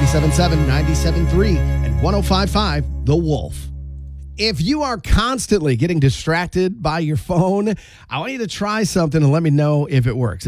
97.7, 97.3, and 105.5 The Wolf. If you are constantly getting distracted by your phone, I want you to try something and let me know if it works.